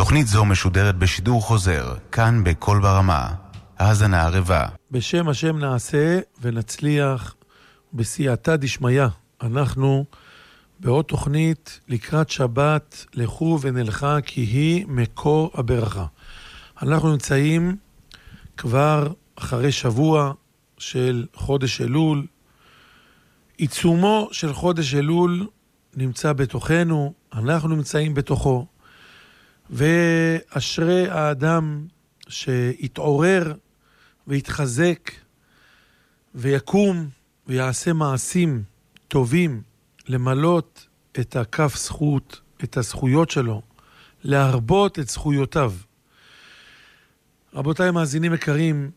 תוכנית זו משודרת בשידור חוזר, כאן בכל ברמה. האזנה ערבה. בשם השם נעשה ונצליח בסייעתא דשמיא. אנחנו בעוד תוכנית לקראת שבת, לכו ונלכה כי היא מקור הברכה. אנחנו נמצאים כבר אחרי שבוע של חודש אלול. עיצומו של חודש אלול נמצא בתוכנו, אנחנו נמצאים בתוכו. ואשרי האדם שיתעורר ויתחזק ויקום ויעשה מעשים טובים למלות את הכף זכות, את הזכויות שלו, להרבות את זכויותיו. רבותיי מאזינים יקרים,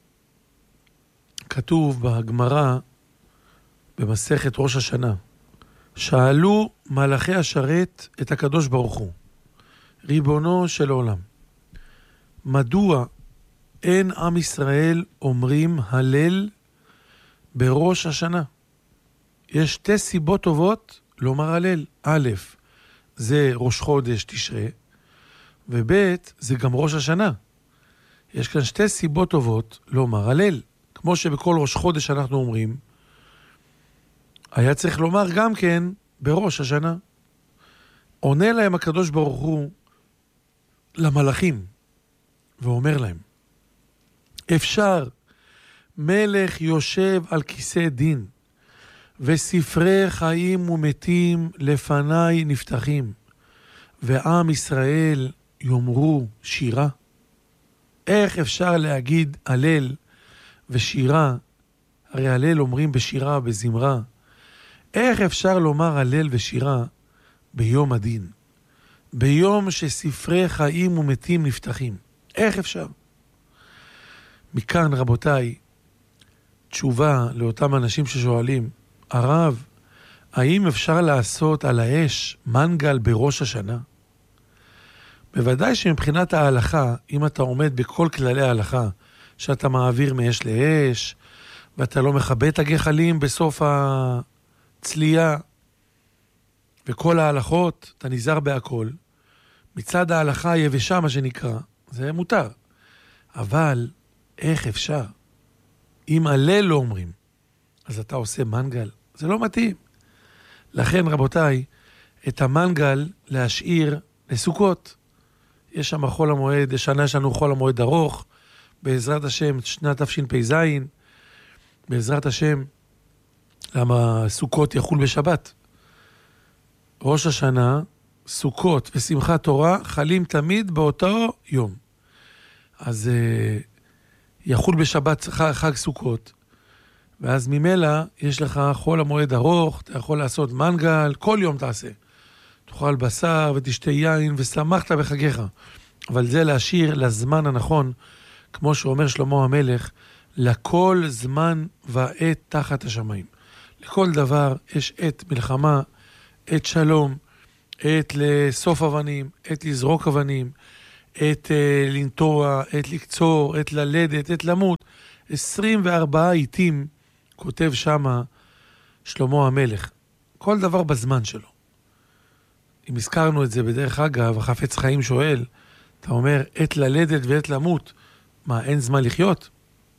כתוב בגמרא במסכת ראש השנה, שאלו מלאכי השרת את הקדוש ברוך הוא, ריבונו של עולם, מדוע אין עם ישראל אומרים הלל בראש השנה? יש שתי סיבות טובות לומר הלל. א', זה ראש חודש תשרה, וב', זה גם ראש השנה. יש כאן שתי סיבות טובות לומר הלל. כמו שבכל ראש חודש אנחנו אומרים, היה צריך לומר גם כן בראש השנה. עונה להם הקדוש ברוך הוא למלאכים, ואומר להם, אפשר מלך יושב על כיסא דין, וספרי חיים ומתים לפניי נפתחים, ועם ישראל יאמרו שירה? איך אפשר להגיד הלל ושירה? הרי הלל אומרים בשירה, בזמרה. איך אפשר לומר הלל ושירה ביום הדין? ביום שספרי חיים ומתים נפתחים. איך אפשר? מכאן רבותיי, תשובה לאותם אנשים ששואלים, הרב, האם אפשר לעשות על האש מנגל בראש השנה? בוודאי שמבחינת ההלכה, אם אתה עומד בכל כללי ההלכה, שאתה מעביר מאש לאש, ואתה לא מכבה את הגחלים בסוף הצלייה, וכל ההלכות, אתה נזהר בהכל, מצד ההלכה היבשה, מה שנקרא, זה מותר. אבל איך אפשר? אם הלל לא אומרים, אז אתה עושה מנגל. זה לא מתאים. לכן רבותיי, את המנגל להשאיר לסוכות. יש שם חול המועד, השנה יש לנו חול המועד ארוך, בעזרת השם, שנת תשפ"ז, בעזרת השם, למה סוכות יחול בשבת. ראש השנה, סוכות ושמחת תורה חלים תמיד באותו יום. אז יחול בשבת חג סוכות, ואז ממילא יש לך חול המועד ארוך, אתה יכול לעשות מנגל, כל יום תעשה. תאכל בשר ותשתה יין ושמחת בחגיך. אבל זה להשאיר לזמן הנכון, כמו שאומר שלמה המלך, לכל זמן ועת תחת השמיים. לכל דבר יש עת מלחמה, עת שלום, עת לסוף אבנים, עת לזרוק אבנים, עת לנטוע, עת לקצור, עת ללדת, עת למות. 24 עיתים כותב שמה שלמה המלך. כל דבר בזמן שלו. אם הזכרנו את זה בדרך אגב, החפץ חיים שואל, אתה אומר, עת ללדת ועת למות. מה, אין זמן לחיות?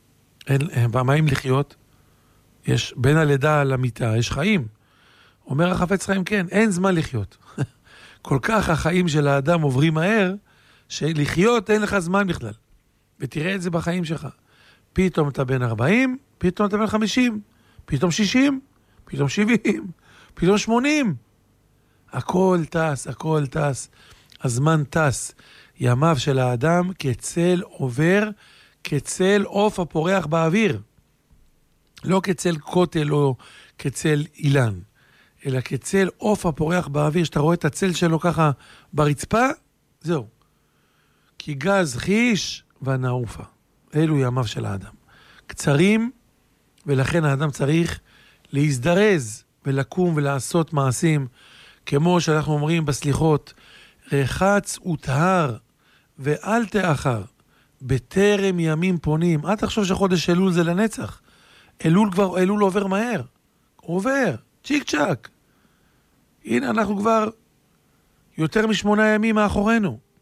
מה אם לחיות? יש בין הלידה למיטה, יש חיים. אומר החפץ חיים, כן, אין זמן לחיות. כל כך החיים של האדם עוברים מהר, שלחיות אין לך זמן בכלל. ותראה את זה בחיים שלך. פתאום אתה בן 40, פתאום אתה בן 50, פתאום 60, פתאום 70, פתאום 80. הכל טס, הכל טס. הזמן טס. ימיו של האדם כצל עובר, כצל עוף הפורח באוויר. לא כצל כותל או כצל אילן, אלא כצל עוף הפורח באוויר. שאתה רואה את הצל שלו ככה ברצפה, זהו. כי גז חיש ונעופה. אלו ימיו של האדם. קצרים, ולכן האדם צריך להזדרז ולקום ולעשות מעשים, כמו שאנחנו אומרים בסליחות, רחץ וטהר ואל תאחר, בטרם ימים פונים. אל תחשוב שחודש אלול זה לנצח. אלול עובר מהר. עובר, צ'יק צ'ק. הנה אנחנו כבר יותר מ8 ימים מאחורינו.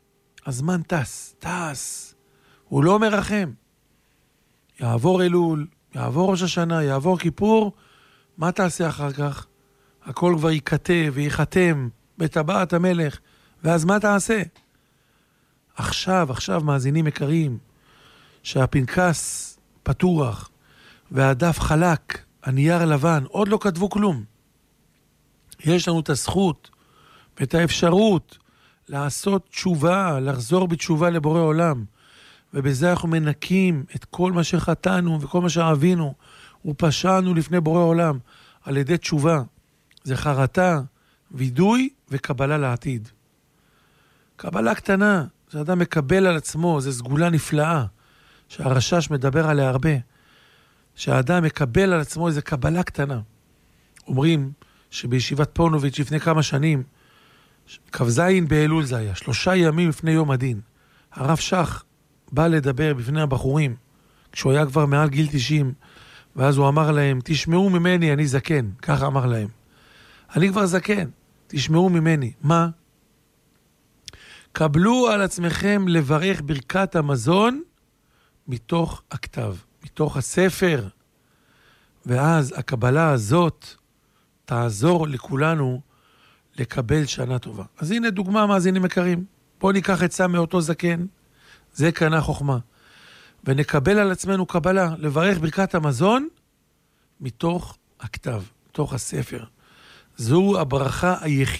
הזמן טס. הוא לא מרחם. יעבור אלול, יעבור ראש השנה, יעבור כיפור, מה תעשה אחר כך? הכל כבר ייכתב וייחתם בטבעת המלך, ואז מה תעשה? עכשיו, מאזינים יקרים, שהפנקס פתוח, והדף חלק, הנייר לבן, עוד לא כתבו כלום. יש לנו את הזכות ואת האפשרות לעשות תשובה, לחזור בתשובה לבורא עולם, ובזה אנחנו מנקים את כל מה שחטאנו וכל מה שאהבינו, ופשענו לפני בורא עולם, על ידי תשובה. זה חרטה, וידוי וקבלה לעתיד. קבלה קטנה, זה אדם מקבל על עצמו, זה סגולה נפלאה, שהרשש מדבר עליה הרבה, שהאדם מקבל על עצמו איזו קבלה קטנה. אומרים שבישיבת פונוביץ' לפני כמה שנים, כ"ז באלול זה היה, 3 ימים לפני יום הדין, הרב שך בא לדבר בפני הבחורים, כשהוא היה כבר מעל גיל 90, ואז הוא אמר להם, תשמעו ממני, אני זקן, ככה אמר להם. אני כבר זקן, תשמעו ממני. מה? קבלו על עצמכם לברך ברכת המזון מתוך הכתב, מתוך הספר. ואז הקבלה הזאת תעזור לכולנו לקבל שנה טובה. אז הנה דוגמה, מאזינים יקרים. בואו ניקח עצה מאותו זקן, זה קנה חוכמה. ונקבל על עצמנו קבלה, לברך ברכת המזון מתוך הכתב, מתוך הספר. זו הברכה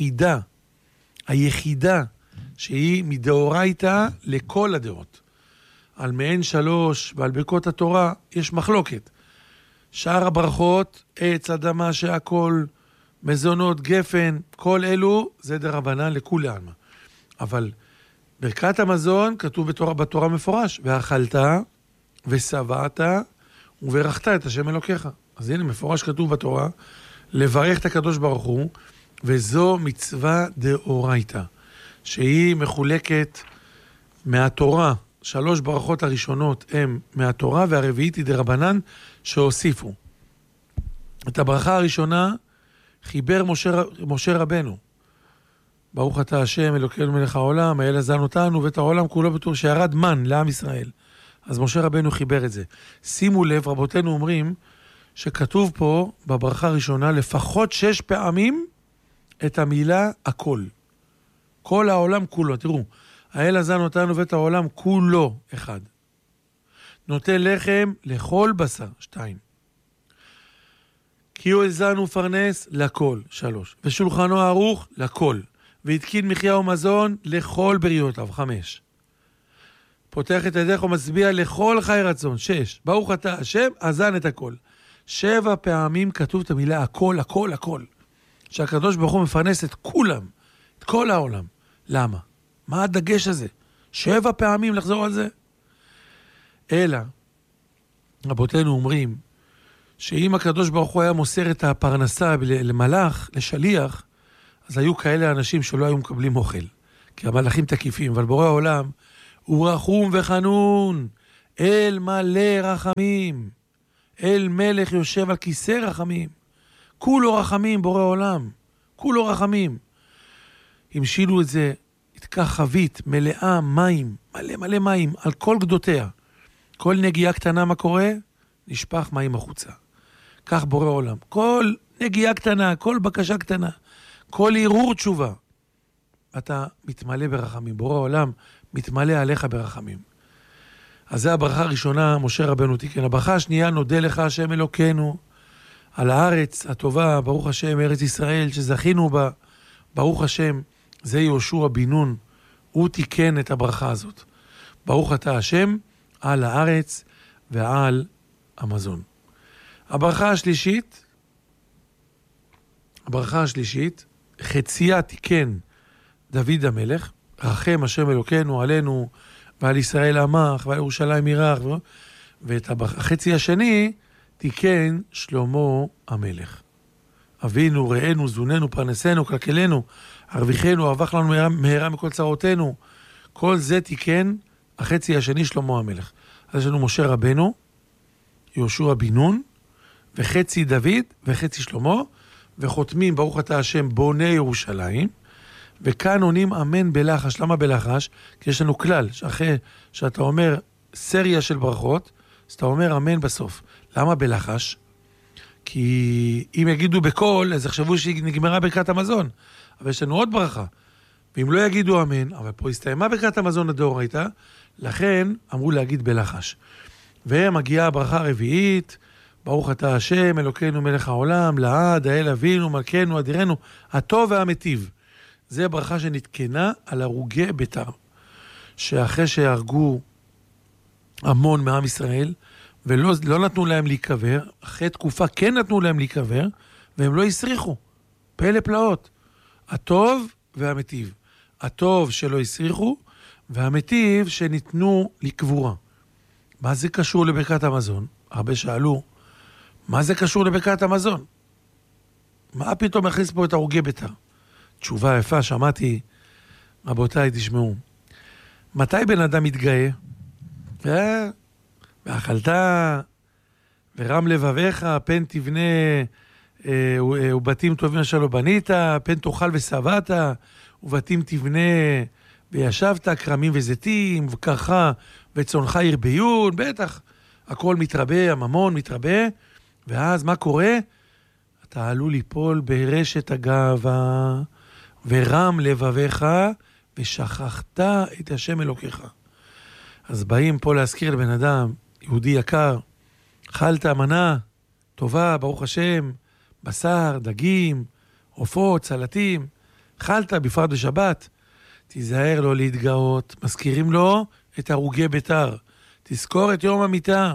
היחידה שהיא מדאורייתא לכל הדעות. על מעין 3 ועל ברכות התורה יש מחלוקת. שאר הברכות, עץ, אדמה, שהכל, מזונות, גפן, כל אלו זה דרבנן לכולי עלמא. אבל ברכת המזון כתוב בתורה מפורש, ואכלת ושבעת וברכת את השם אלוקיך. אז הנה מפורש כתוב בתורה, לברך את הקדוש ברוך הוא, וזו מצווה דאורייתא, שהיא מחולקת מהתורה. 3 ברכות הראשונות הם מהתורה, והרביעית היא דרבנן שהוסיפו. את הברכה הראשונה חיבר משה רבנו. ברוך אתה השם אלוקינו מלך העולם, האל עזן אותנו ואת העולם כולו בתור שירד מן לעם ישראל. אז משה רבנו חיבר את זה. שימו לב, רבותינו אומרים שכתוב פה בברכה הראשונה לפחות 6 פעמים את המילה הכל. כל העולם כולו, תראו, האל עזן אותנו ואת העולם כולו 1. נותן לחם לכל בשר 2. כי הוא עזן ופרנס לכל 3. ושולחנו ערוך לכל. והתקין מחיה ומזון לכל בריאותיו 5. פותח את ידך ומצביע לכל חי רצון 6. ברוך אתה השם עזן את הכל. 7 פעמים כתוב את המילה הכל, הכל, הכל. שהקדוש ברוך הוא מפרנס את כולם, את כל העולם. למה? מה הדגש הזה? 7 פעמים לחזור על זה? אלא, רבותינו אומרים, שאם הקדוש ברוך הוא היה מוסר את הפרנסה למלאך, לשליח, אז היו כאלה אנשים שלא היו מקבלים אוכל. כי המלאכים תקיפים, אבל בורא העולם, הוא רחום וחנון, אל מלא רחמים, אל מלך יושב על כיסא רחמים. כולו רחמים, בורא עולם, כולו רחמים. המשילו את זה, התקח חבית מלאה מים, מלא מים, על כל גדותיה. כל נגיעה קטנה מה קורה? נשפך מים החוצה. כך בורא עולם. כל נגיעה קטנה, כל בקשה קטנה, כל ערעור תשובה. אתה מתמלא ברחמים. בורא עולם מתמלא עליך ברחמים. אז זה הברכה הראשונה, משה רבנו תיקן. הברכה השנייה, נודה לך השם אלוקינו, על הארץ הטובה, ברוך השם, ארץ ישראל, שזכינו בה, ברוך השם, זה יהושע בן נון, הוא תיקן את הברכה הזאת. ברוך אתה השם, על הארץ ועל המזון. הברכה השלישית, חציה תיקן דוד המלך, רחם השם אלוקינו עלינו, ועל ישראל עמך, ועל ירושלים ירח, ואת החצי השני תיקן שלמה המלך. אבינו, ראינו, זוננו, פרנסנו, כלכלנו, הרוויחנו, אבך לנו מהרה מכל צרותינו. כל זה תיקן החצי השני שלמה המלך. אז יש לנו משה רבנו, יהושע בן נון, וחצי דוד וחצי שלמה, וחותמים ברוך אתה השם בונה ירושלים, וכאן עונים אמן בלחש. למה בלחש? כי יש לנו כלל, שאחרי שאתה אומר סריה של ברכות, אז אתה אומר אמן בסוף. למה בלחש? כי אם יגידו בקול, אז יחשבו שהיא נגמרה ברכת המזון. אבל יש לנו עוד ברכה. ואם לא יגידו אמן, אבל פה הסתיימה ברכת המזון הדאורייתא, לכן אמרו להגיד בלחש. ומגיעה הברכה הרביעית, ברוך אתה השם, אלוקינו מלך העולם, לעד, האל אבינו, מלכנו, אדירנו, הטוב והמטיב. זה ברכה שנתקנה על הרוגי ביתר, שאחרי שהרגו המון מעם ישראל, ולא נתנו להם להיקבר, אחרי תקופה כן נתנו להם להיקבר, והם לא הסריחו. פלא פלאות. הטוב והמטיב. הטוב שלא הסריחו, והמטיב שניתנו לקבורה. מה זה קשור לברכת המזון? הרבה שאלו, מה זה קשור לברכת המזון? מה פתאום הכניס פה את הרוגי ביתר? תשובה יפה, שמעתי, רבותיי, תשמעו. מתי בן אדם מתגאה? ואכלת, ורם לבביך, פן תבנה, ובתים טובים אשר לא בנית, פן תאכל ושבעת, ובתים תבנה וישבת, כרמים וזיתים, וקרחה וצונך ירביון, בטח, הכל מתרבה, הממון מתרבה, ואז מה קורה? אתה עלול ליפול ברשת הגאווה, ורם לבביך, ושכחת את השם אלוקיך. אז באים פה להזכיר לבן אדם, יהודי יקר, אכלת מנה טובה, ברוך השם, בשר, דגים, עופות, סלטים, אכלת בפרט בשבת, תיזהר לו להתגאות, מזכירים לו את הרוגי ביתר, תזכור את יום המיטה.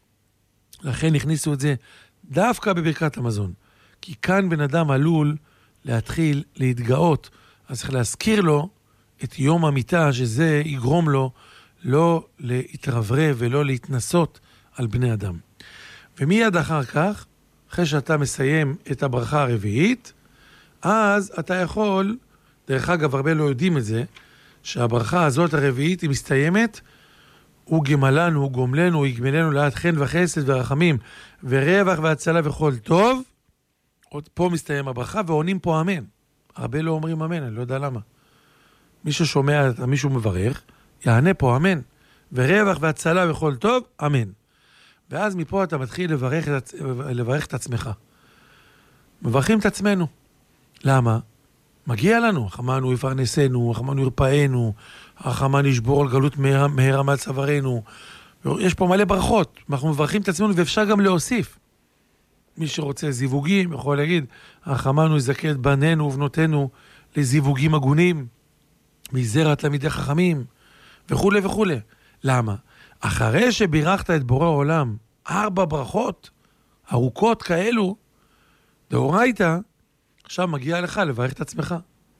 לכן הכניסו את זה דווקא בברכת המזון, כי כאן בן אדם עלול להתחיל להתגאות, אז צריך להזכיר לו את יום המיטה, שזה יגרום לו לא להתרברב ולא להתנסות על בני אדם. ומיד אחר כך, אחרי שאתה מסיים את הברכה הרביעית, אז אתה יכול, דרך אגב, הרבה לא יודעים את זה, שהברכה הזאת הרביעית היא מסתיימת, הוא גמלנו, הוא גומלנו, הוא יגמלנו לעד חן וחסד ורחמים, ורווח והצלה וכל טוב. עוד פה מסתיים הברכה, ועונים פה אמן. הרבה לא אומרים אמן, אני לא יודע למה. מי ששומע, מישהו מברך, יענה פה אמן. ורווח והצלה וכל טוב, אמן. ואז מפה אתה מתחיל לברך את עצמך. מברכים את עצמנו. למה? מגיע לנו, החמנו יפרנסנו, החמנו ירפאנו, החמנו ישבור על גלות מהרה מעל צווארנו. יש פה מלא ברכות, אנחנו מברכים את עצמנו ואפשר גם להוסיף. מי שרוצה זיווגים יכול להגיד, החמנו יזכה את בנינו ובנותינו לזיווגים הגונים, מזרע תלמידי חכמים, וכו' וכו'. למה? אחרי שבירכת את בורא העולם, 4 ברכות ארוכות כאלו, דאורייתא, עכשיו מגיע לך לברך את עצמך.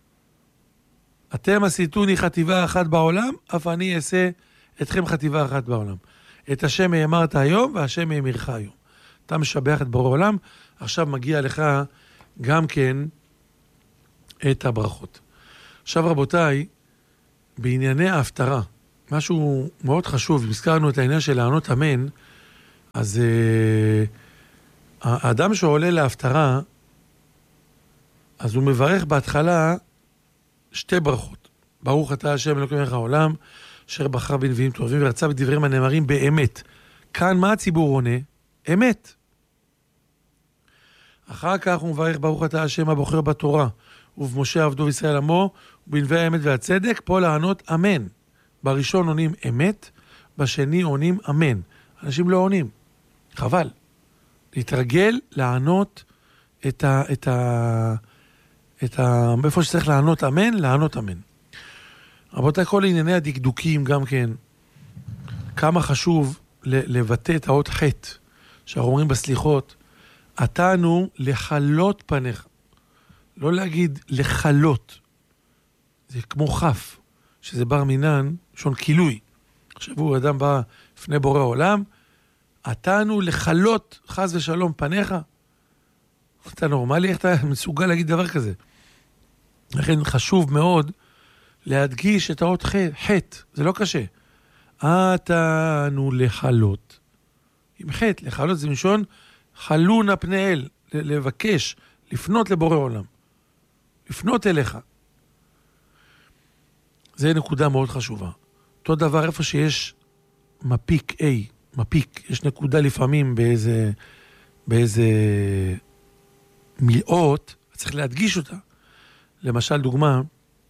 אתם עשיתוני חטיבה אחת בעולם, אף אני אעשה אתכם חטיבה אחת בעולם. את השם אמרת היום, והשם יאמרך היום. אתה משבח את בורא העולם, עכשיו מגיע לך גם כן את הברכות. עכשיו רבותיי, בענייני ההפטרה, משהו מאוד חשוב, אם הזכרנו את העניין של לענות אמן, אז האדם שעולה להפטרה, אז הוא מברך בהתחלה 2 ברכות. ברוך אתה השם אלוקים מלך העולם, אשר בחר בנביאים טובים ורצה בדברים הנאמרים באמת. כאן מה הציבור עונה? אמת. אחר כך הוא מברך ברוך אתה השם הבוחר בתורה, ובמשה עבדו וישראל עמו, ובנביאי האמת והצדק, פה לענות אמן. בראשון עונים אמת, בשני עונים אמן. אנשים לא עונים. חבל. להתרגל לענות איפה שצריך לענות אמן, לענות אמן. רבותיי, כל ענייני הדקדוקים גם כן, כמה חשוב לבטא את האות חטא, שאנחנו אומרים בסליחות, עתנו לחלות פניך. לא להגיד לחלות. זה כמו חף, שזה בר מינן, שון כילוי. עכשיו הוא אדם בא לפני בורא העולם, עתנו לחלות חס ושלום פניך. אתה נורמלי, איך אתה מסוגל להגיד דבר כזה? לכן חשוב מאוד להדגיש את האות חטא, זה לא קשה. עתנו לחלות. עם חטא, לחלות זה משון חלונה פני אל, לבקש, לפנות לבורא עולם. לפנות אליך. זה נקודה מאוד חשובה. אותו דבר איפה שיש מפיק A, מפיק, יש נקודה לפעמים באיזה מילות, צריך להדגיש אותה. למשל, דוגמה,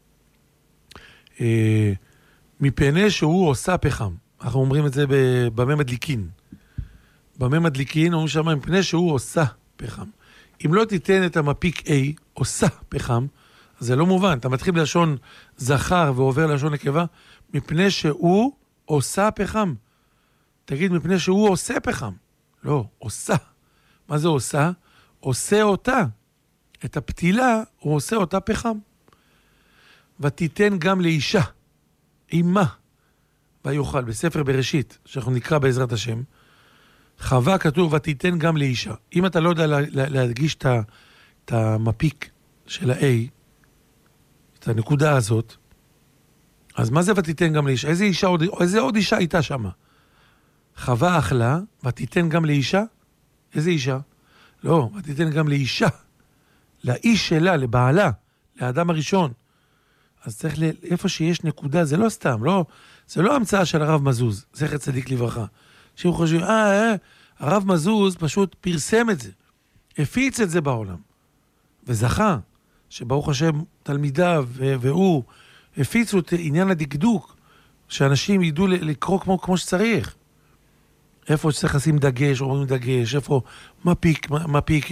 מפני שהוא עושה פחם. אנחנו אומרים את זה במה מדליקין. במה מדליקין, אומרים שם, מפני שהוא עושה פחם. אם לא תיתן את המפיק A, עושה פחם, אז זה לא מובן. אתה מתחיל בלשון זכר ועובר ללשון נקבה, מפני שהוא עושה פחם. תגיד, מפני שהוא עושה פחם. לא, עושה. מה זה עושה? עושה אותה. את הפתילה, הוא עושה אותה פחם. ותיתן גם לאישה, אימה, ויוכל, בספר בראשית, שאנחנו נקרא בעזרת השם, חווה כתוב, ותיתן גם לאישה. אם אתה לא יודע להדגיש את המפיק של ה-A, את הנקודה הזאת, אז מה זה ותיתן גם לאישה? איזה עוד אישה הייתה שמה? חווה אכלה, ותיתן גם לאישה? איזה אישה? לא, ותיתן גם לאישה. לאיש שלה, לבעלה, לאדם הראשון. אז צריך איפה שיש נקודה, זה לא סתם, זה לא המצאה של הרב מזוז, זכר צדיק לברכה. שהם חושבים, הרב מזוז פשוט פרסם את זה, הפיץ את זה בעולם, וזכה, שברוך השם תלמידיו והוא הפיצו את עניין הדקדוק, שאנשים ידעו לקרוא כמו שצריך. איפה שצריך לשים דגש, אומרים דגש, איפה מפיק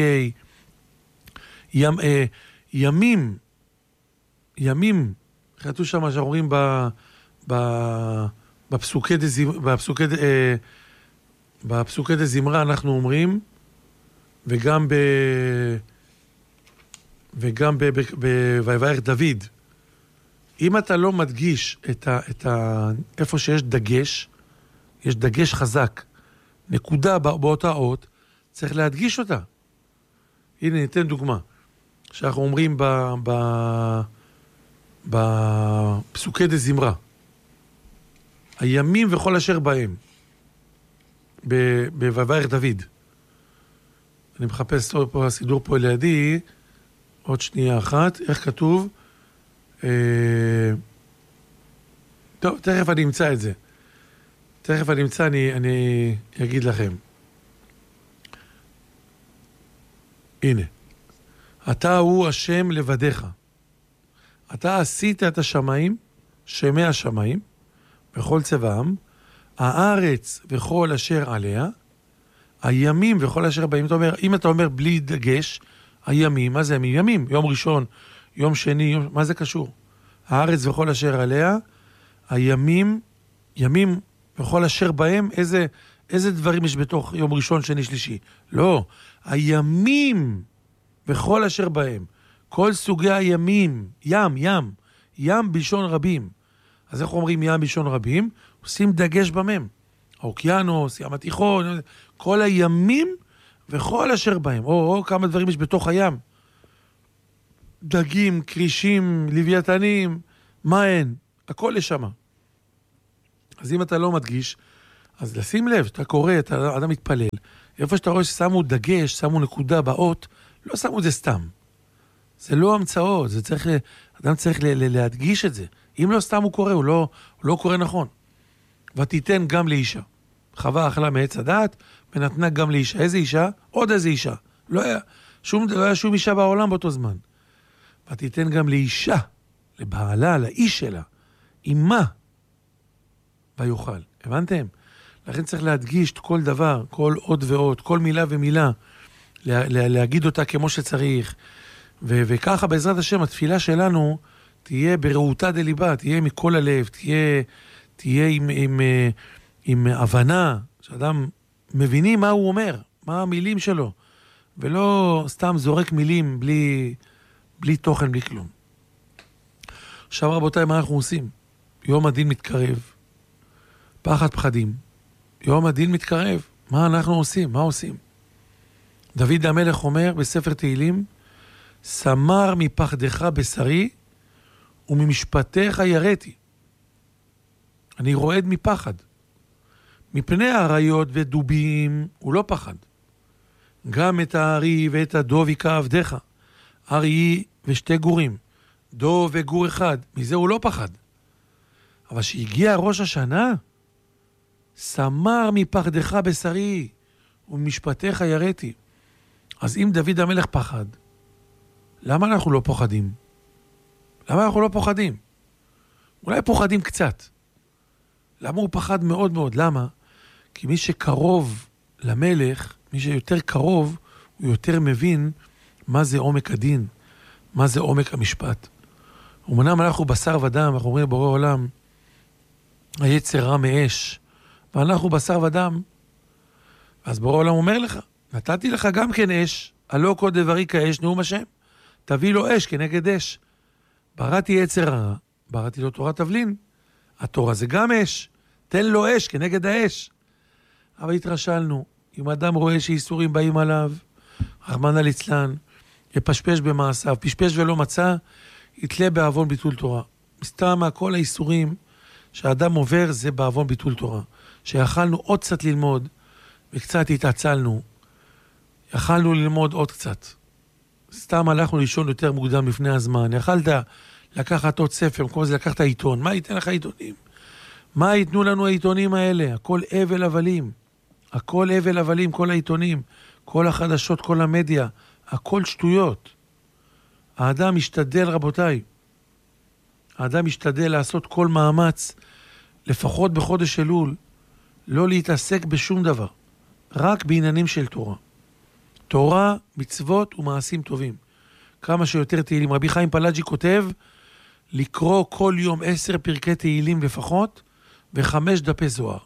ימים, חייתו שם שאומרים בפסוקי דזמרה אנחנו אומרים, וגם בויברך דוד. אם אתה לא מדגיש איפה שיש דגש, יש דגש חזק, נקודה באותה אות, צריך להדגיש אותה. הנה, ניתן דוגמה. שאנחנו אומרים בפסוקי דזמרה, הימים וכל אשר בהם, בויברך דוד. אני מחפש פה, הסידור פה לידי, עוד שנייה אחת, איך כתוב? טוב, תכף אני אמצא את זה. אני אגיד לכם. הנה. אתה הוא השם לבדיך. אתה עשית את השמיים, שמי השמיים, בכל צבעם, הארץ וכל אשר עליה, הימים וכל אשר באים. אם אתה אומר בלי דגש, הימים, מה זה ימים? ימים, יום ראשון, יום שני, מה זה קשור? הארץ וכל אשר עליה, הימים, ימים וכל אשר בהם, איזה דברים יש בתוך יום ראשון, שני, שלישי? לא, הימים וכל אשר בהם, כל סוגי הימים, ים בלשון רבים. אז איך אומרים ים בלשון רבים? עושים דגש במם. האוקיינוס, ים התיכון, כל הימים וכל אשר בהם. או כמה דברים יש בתוך הים. דגים, קרישים, לוויתנים, מה אין? הכל לשם. אז אם אתה לא מדגיש, אז לשים לב, אתה קורא, אתה אדם מתפלל, איפה שאתה רואה ששמו דגש, שמו נקודה באות, לא שמו את זה סתם. זה לא המצאות, אדם צריך להדגיש את זה. אם לא סתם הוא קורא, הוא לא קורא נכון. ותיתן גם לאישה. חווה אכלה מעץ הדעת, ונתנה גם לאישה. איזה אישה? עוד איזה אישה. לא היה שום אישה בעולם באותו זמן. ותיתן גם לאישה, לבעלה, לאיש שלה, אימה, ויוכל. הבנתם? לכן צריך להדגיש את כל דבר, כל עוד ועוד, כל מילה ומילה, להגיד אותה כמו שצריך, וככה בעזרת השם התפילה שלנו תהיה ברעותה דליבה, תהיה מכל הלב, תהיה עם הבנה, שאדם מבינים מה הוא אומר, מה המילים שלו, ולא סתם זורק מילים בלי תוכן, בלי כלום. עכשיו רבותיי, מה אנחנו עושים? יום הדין מתקרב, פחד פחדים, יום הדין מתקרב, מה אנחנו עושים? מה עושים? דוד המלך אומר בספר תהילים, סמר מפחדך בשרי וממשפטיך יראתי. אני רועד מפחד. מפני האריות ודובים הוא לא פחד. גם את הארי ואת הדוב יקע עבדך. ארי ושתי גורים. דוב וגור אחד. מזה הוא לא פחד. אבל שהגיע ראש השנה, סמר מפחדך בשרי, ומשפטיך יראתי. אז אם דוד המלך פחד, למה אנחנו לא פוחדים? למה אנחנו לא פוחדים? אולי פוחדים קצת. למה הוא פחד מאוד מאוד? למה? כי מי שקרוב למלך, מי שיותר קרוב, הוא יותר מבין מה זה עומק הדין, מה זה עומק המשפט. ומנם אנחנו בשר ודם, אנחנו אומרים בורא עולם, היצר רע מאש, ואנחנו בשר ודם. אז בורא עולם אומר לך, נתתי לך גם כן אש, הלא כל דברי כאש, נאום השם. תביא לו אש כנגד אש. בראתי יצר רע, בראתי לו תורת תבלין. התורה זה גם אש. תן לו אש כנגד האש. אבל התרשלנו. אם אדם רואה שאיסורים באים עליו, רחמנא ליצלן, יפשפש במעשיו, פשפש ולא מצא, יתלה בעוון ביטול תורה. מסתם כל האיסורים שהאדם עובר זה בעוון ביטול תורה. שיכלנו עוד קצת ללמוד, וקצת התעצלנו, יכלנו ללמוד עוד קצת. סתם הלכנו לישון יותר מוקדם לפני הזמן. יכלת לקחת עוד ספר, במקום זה לקחת עיתון. מה ייתן לך עיתונים? מה ייתנו לנו העיתונים האלה? הכל אבל הבלים. הכל אבל הבלים, כל העיתונים, כל החדשות, כל המדיה. הכל שטויות. האדם משתדל, רבותיי. האדם משתדל לעשות כל מאמץ, לפחות בחודש אלול, לא להתעסק בשום דבר. רק בעניינים של תורה. תורה, מצוות ומעשים טובים. כמה שיותר תהילים. רבי חיים פלאג'י כותב, לקרוא כל יום 10 פרקי תהילים לפחות, ו5 דפי זוהר.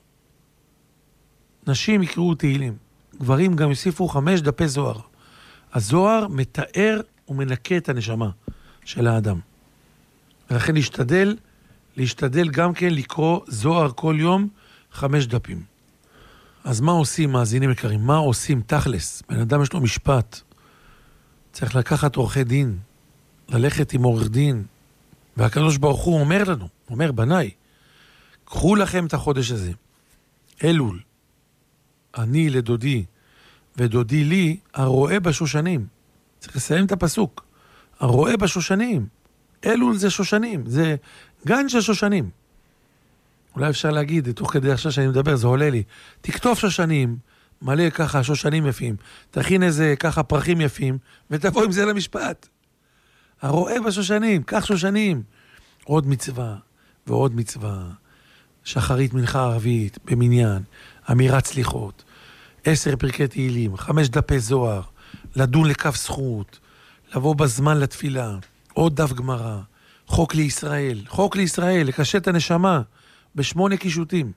נשים יקראו תהילים. גברים גם יוסיפו 5 דפי זוהר. הזוהר מתאר ומנקה את הנשמה של האדם. ולכן להשתדל גם כן לקרוא זוהר כל יום 5 דפים. אז מה עושים, מאזינים יקרים? מה עושים תכלס? בן אדם יש לו משפט. צריך לקחת עורכי דין, ללכת עם עורך דין. והקדוש ברוך הוא אומר לנו, אומר בניי, קחו לכם את החודש הזה. אלול, אני לדודי ודודי לי, הרואה בשושנים. צריך לסיים את הפסוק. הרואה בשושנים. אלול זה שושנים, זה גן של שושנים. אולי אפשר להגיד, תוך כדי עכשיו שאני מדבר, זה עולה לי. תכתוב שושנים, מלא ככה שושנים יפים. תכין איזה ככה פרחים יפים, ותבוא עם זה למשפט. הרואה בשושנים, כך שושנים. עוד מצווה ועוד מצווה. שחרית מנחה ערבית, במניין, אמירת סליחות, 10 פרקי תהילים, 5 דפי זוהר, לדון לכף זכות, לבוא בזמן לתפילה, עוד דף גמרא, חוק לישראל, לקשט הנשמה, ב8 קישוטים.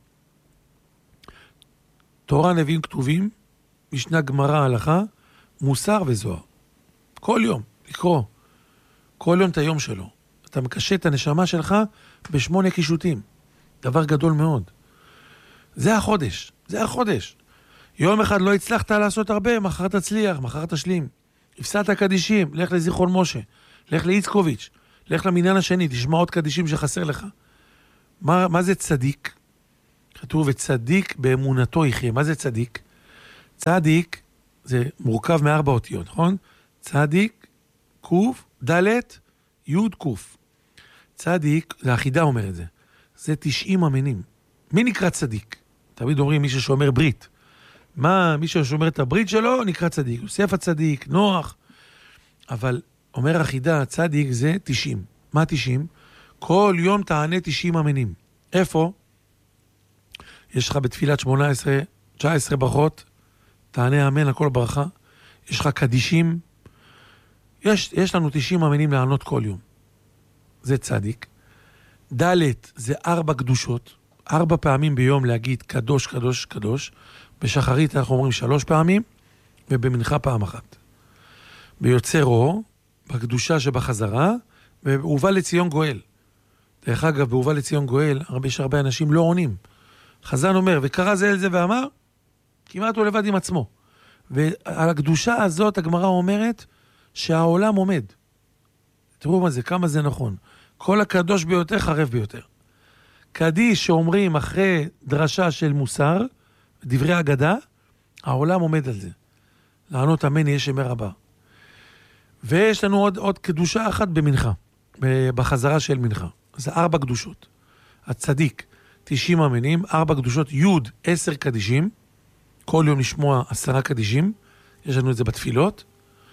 תורה נביאים כתובים, משנה גמרא הלכה, מוסר וזוהר. כל יום, לקרוא. כל יום את היום שלו. אתה מקשט את הנשמה שלך ב8 קישוטים. דבר גדול מאוד. זה החודש. יום אחד לא הצלחת לעשות הרבה, מחר תצליח, מחר תשלים. הפסדת קדישים, לך לזיכרון משה, לך לאיצקוביץ', לך למניין השני, תשמע עוד קדישים שחסר לך. מה זה צדיק? כתוב, וצדיק באמונתו יחיה. מה זה צדיק? צדיק זה מורכב מ4 אותיות, נכון? צדיק, קוף, דלת, יוד קוף. צדיק, זה החידה אומר את זה. זה 90 אמינים. מי נקרא צדיק? תמיד אומרים מי ששומר ברית. מי ששומר את הברית שלו נקרא צדיק. יוסף הצדיק, נוח. אבל אומר החידה, צדיק זה 90. מה 90? כל יום תענה 90 אמינים. איפה? יש לך בתפילת 18, 19 ברכות, תענה אמן הכל ברכה. יש לך קדישים. יש לנו 90 אמינים לענות כל יום. זה צדיק. דלת זה 4 קדושות. 4 פעמים ביום להגיד קדוש, קדוש, קדוש. בשחרית אנחנו אומרים 3 פעמים, ובמנחה פעם אחת. ביוצר אור, בקדושה שבחזרה, ובא לציון גואל. דרך אגב, בהובא לציון גואל, יש הרבה אנשים לא עונים. חזן אומר, וקרא זה אל זה ואמר, כמעט הוא לבד עם עצמו. ועל הקדושה הזאת הגמרא אומרת שהעולם עומד. תראו מה זה, כמה זה נכון. כל הקדוש ביותר חרב ביותר. קדיש שאומרים אחרי דרשה של מוסר, דברי אגדה, העולם עומד על זה. לענות אמן יש אמר רבה. ויש לנו עוד קדושה אחת במנחה, בחזרה של מנחה. זה 4 קדושות. הצדיק, 90 אמינים, 4 קדושות, י' 10 קדישים, כל יום לשמוע 10 קדישים, יש לנו את זה בתפילות,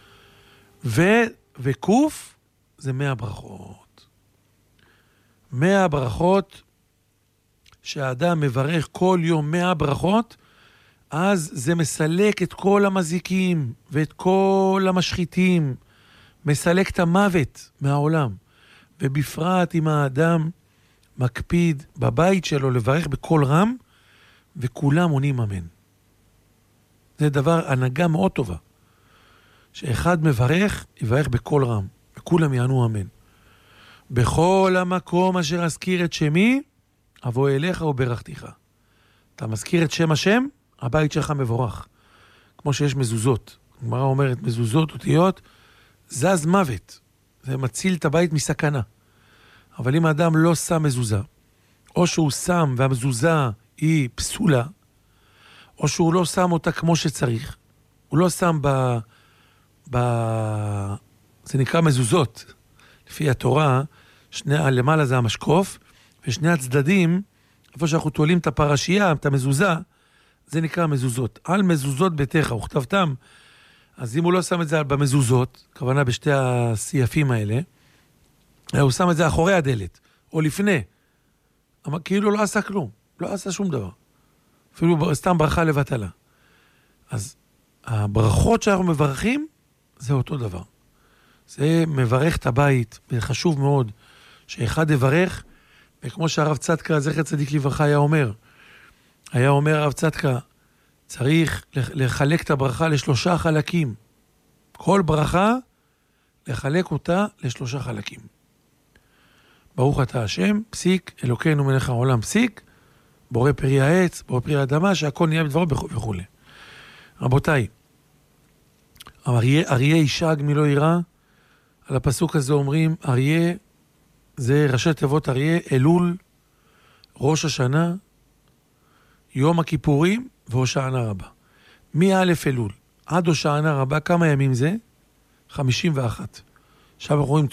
וקוף זה 100 ברכות. 100 ברכות, שהאדם מברך כל יום 100 ברכות, אז זה מסלק את כל המזיקים ואת כל המשחיתים, מסלק את המוות מהעולם. ובפרט אם האדם מקפיד בבית שלו לברך בכל רם, וכולם עונים אמן. זה דבר, הנהגה מאוד טובה. שאחד מברך, יברך בכל רם, וכולם יענו אמן. בכל המקום אשר אזכיר את שמי, אבוא אליך וברכתיך. אתה מזכיר את שם השם, הבית שלך מבורך. כמו שיש מזוזות. הגמרא אומרת, מזוזות אותיות, זז מוות. זה מציל את הבית מסכנה. אבל אם האדם לא שם מזוזה, או שהוא שם והמזוזה היא פסולה, או שהוא לא שם אותה כמו שצריך, הוא לא שם זה נקרא מזוזות. לפי התורה, למעלה זה המשקוף, ושני הצדדים, איפה שאנחנו תולים את הפרשייה, את המזוזה, זה נקרא מזוזות. על מזוזות ביתך, וכתבתם. אז אם הוא לא שם את זה במזוזות, כוונה בשתי הסייפים האלה, הוא שם את זה אחורי הדלת, או לפני. אבל כאילו לא עשה כלום, לא עשה שום דבר. אפילו סתם ברכה לבטלה. אז הברכות שאנחנו מברכים, זה אותו דבר. זה מברך את הבית, וחשוב מאוד שאחד יברך, וכמו שהרב צדקה, זכר צדיק לברכה, היה אומר הרב צדקה, צריך לחלק את הברכה ל3 חלקים. כל ברכה, לחלק אותה ל3 חלקים. ברוך אתה השם, פסיק, אלוקינו מלך העולם, פסיק, בורא פרי העץ, בורא פרי האדמה, שהכל נהיה בדברו וכו'. רבותיי, אריה ישג מלא ירא, על הפסוק הזה אומרים, אריה, זה ראשי תיבות אריה, אלול, ראש השנה, יום הכיפורים והושענא רבה. מא' אלול עד הושענא רבה, כמה ימים זה? 51. עכשיו אנחנו רואים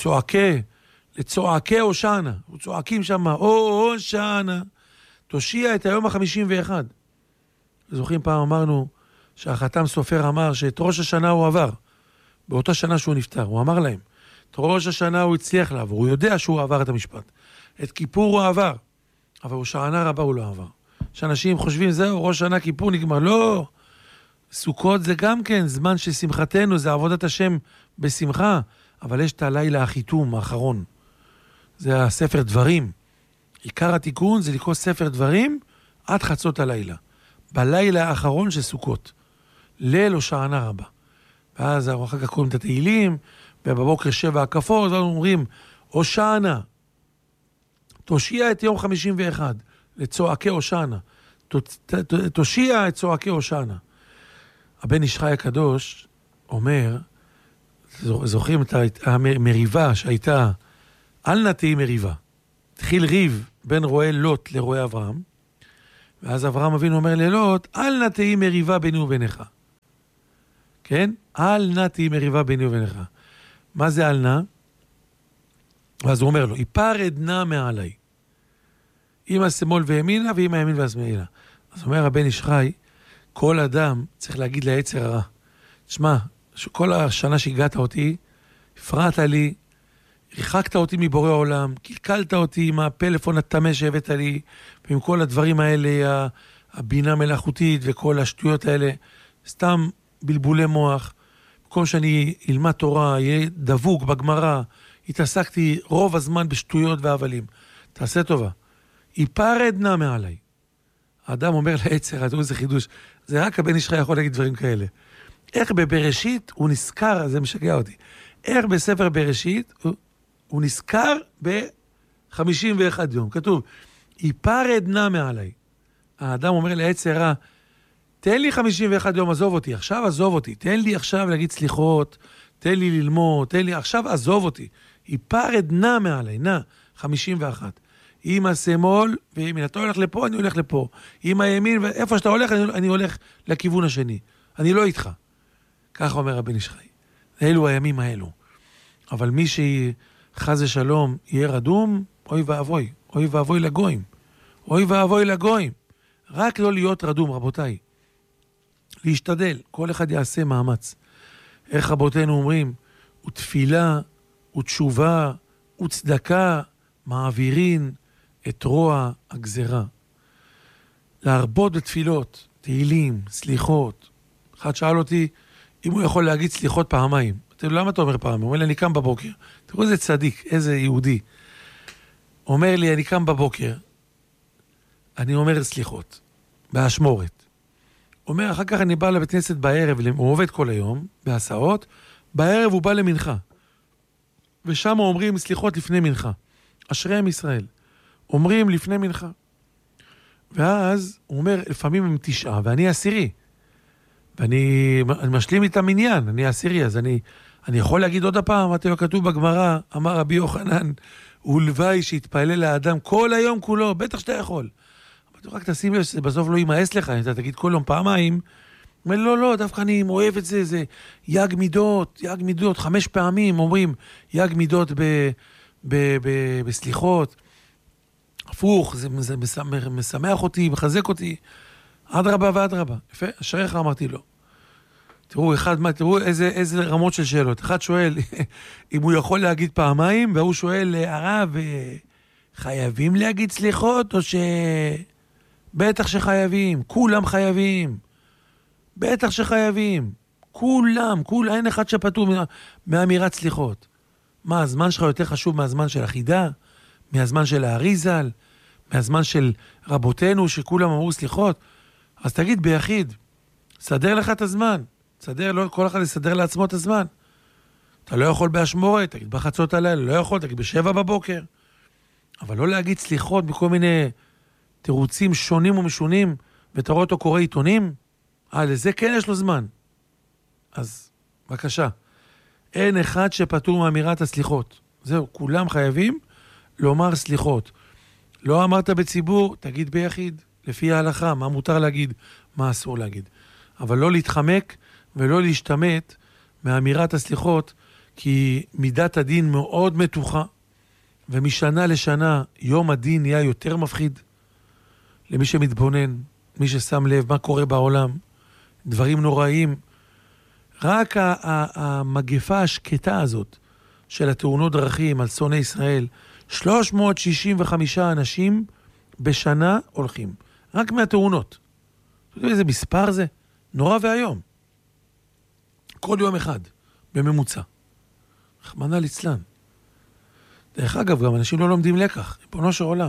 לצועקי הושענא, צועקים שם, הושענא, תושיע את היום ה-51. זוכרים פעם אמרנו, שהחתם סופר אמר שאת ראש השנה הוא עבר, באותה שנה שהוא נפטר, הוא אמר להם, את ראש השנה הוא הצליח לעבור, הוא יודע שהוא עבר את המשפט, את כיפור הוא עבר, אבל הושענא רבה הוא לא עבר. שאנשים חושבים, זהו, ראש שנה כיפור נגמר, לא, סוכות זה גם כן, זמן של שמחתנו, זה עבודת השם בשמחה, אבל יש את הלילה החיתום האחרון, זה הספר דברים, עיקר התיקון זה לקרוא ספר דברים, עד חצות הלילה, בלילה האחרון של סוכות, ליל הושענא רבה, ואז אחר כך קוראים את התהילים, ובבוקר 7 הקפות, ואז אומרים, הושענא, תושיע את יום 51, לצועקי הושענא, תושיע את צועקי הושענא. הבן איש חי הקדוש אומר, זוכרים את המריבה שהייתה, אל נא תהי מריבה. התחיל ריב בין רועה לוט לרועה אברהם, ואז אברהם אבינו אומר ללוט, אל נא תהי מריבה ביני וביניך. כן? אל נא תהי מריבה ביני וביניך. מה זה אל נא? ואז הוא אומר לו, היפרד נא מעלי. עם השמאל וימינה, ועם הימין והשמאלה. אז אומר הבן איש חי, כל אדם צריך להגיד ליצר הרע. תשמע, כל השנה שהגעת אותי, הפרעת לי, ריחקת אותי מבורא העולם, קלקלת אותי עם הפלאפון התמה שהבאת לי, ועם כל הדברים האלה, הבינה מלאכותית וכל השטויות האלה, סתם בלבולי מוח. במקום שאני אלמד תורה, יהיה דבוק בגמרא, התעסקתי רוב הזמן בשטויות והבלים. תעשה טובה. היפרד נא מעלי. האדם אומר ליצר, תראו איזה חידוש, זה רק הבן איש חי יכול להגיד דברים כאלה. איך בבראשית הוא נזכר, זה משגע אותי, איך בספר בראשית הוא נזכר ב-51 יום. כתוב, היפרד נא מעלי. האדם אומר ליצר, תן לי 51 יום, עזוב אותי, עכשיו עזוב אותי, תן לי עכשיו להגיד סליחות, תן לי ללמוד, תן לי, עכשיו עזוב אותי. היפרד נא מעלי, נא, 51. עם השמאל וימין, אתה הולך לפה, אני הולך לפה. עם הימין, ואיפה שאתה הולך, אני הולך לכיוון השני. אני לא איתך. ככה אומר הבן איש חי. אלו הימים האלו. אבל מי שחס ושלום יהיה רדום, אוי ואבוי. אוי ואבוי לגויים. אוי ואבוי לגויים. רק לא להיות רדום, רבותיי. להשתדל, כל אחד יעשה מאמץ. איך רבותינו אומרים, ותפילה, ותשובה, וצדקה, מעבירין את רוע הגזרה. להרבות בתפילות, תהילים, סליחות. אחד שאל אותי אם הוא יכול להגיד סליחות פעמיים. למה אתה אומר פעמיים? הוא אומר לי, אני קם בבוקר. תראו איזה צדיק, איזה יהודי. אומר לי, אני קם בבוקר, אני אומר סליחות, באשמורת. אומר, אחר כך אני בא לבית כנסת בערב, הוא עובד כל היום, בהסעות, בערב הוא בא למנחה. ושם אומרים סליחות לפני מנחה. אשריהם ישראל. אומרים לפני מנחה. ואז הוא אומר, לפעמים הם 9, ואני 10. ואני משלים את המניין, אני 10, אז אני יכול להגיד עוד הפעם, מה כתוב בגמרא, אמר רבי יוחנן, ולוואי שהתפעלל לאדם כל היום כולו, בטח שאתה יכול. אבל רק תשים לב שבסוף לא יימאס לך, אם אתה תגיד כל יום פעמיים, אומר, לא, דווקא אני אוהב את זה, זה יג מידות, 5 פעמים אומרים, יג מידות בסליחות, הפוך, זה משמח אותי, מחזק אותי, אדרבה ואדרבה. יפה, אשריך אמרתי לו. תראו איזה רמות של שאלות. אחד שואל אם הוא יכול להגיד פעמיים, והוא שואל, הרב, חייבים להגיד סליחות, או בטח שחייבים, כולם חייבים. בטח שחייבים. כולם, אין אחד שפטור מאמירת סליחות. מה, הזמן שלך יותר חשוב מהזמן של החידה? מהזמן של האריזל? מהזמן של רבותינו שכולם אמרו סליחות? אז תגיד ביחיד, סדר לך את הזמן. סדר, לא כל אחד יסדר לעצמו את הזמן. אתה לא יכול באשמורת, תגיד בחצות הלילה, לא יכול, תגיד ב7 בבוקר. אבל לא להגיד סליחות בכל מיני תירוצים שונים ומשונים, ותראו אותו קורא עיתונים, לזה כן יש לו זמן. אז, בבקשה. אין אחד שפטור מאמירת הסליחות. זהו, כולם חייבים לומר סליחות. לא אמרת בציבור, תגיד ביחיד, לפי ההלכה, מה מותר להגיד, מה אסור להגיד. אבל לא להתחמק ולא להשתמט מאמירת הסליחות, כי מידת הדין מאוד מתוחה, ומשנה לשנה יום הדין נהיה יותר מפחיד למי שמתבונן, מי ששם לב מה קורה בעולם, דברים נוראים. רק המגפה השקטה הזאת של התאונות דרכים על שונאי ישראל, 365 אנשים בשנה הולכים. רק מהתאונות. אתה יודע איזה מספר זה? נורא והיום. כל יום אחד, בממוצע. רחמנא ליצלן. דרך אגב, גם אנשים לא לומדים לקח, ריבונו של עולם.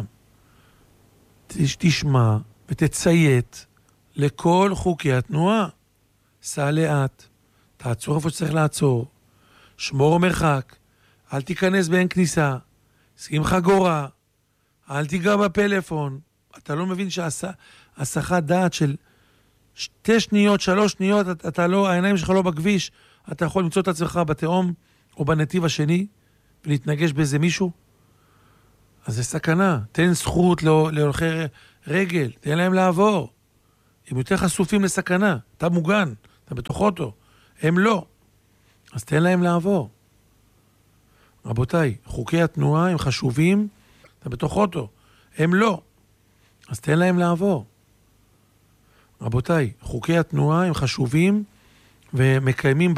תשמע ותציית לכל חוקי התנועה. סע לאט, תעצור איפה שצריך לעצור, שמור מרחק, אל תיכנס באין כניסה, שים חגורה, אל תיגע בפלאפון. אתה לא מבין שהסחת דעת של 2 שניות, 3 שניות, אתה לא, העיניים שלך לא בכביש, אתה יכול למצוא את עצמך בתאום או בנתיב השני ולהתנגש באיזה מישהו? אז זה סכנה. תן זכות להולכי רגל, תן להם לעבור. הם יותר חשופים לסכנה. אתה מוגן, אתה בתוך אוטו. הם לא. אז תן להם לעבור. רבותיי, חוקי התנועה הם חשובים, אתה בתוך אוטו. הם לא. אז תן להם לעבור. רבותיי, חוקי התנועה הם חשובים ומקיימים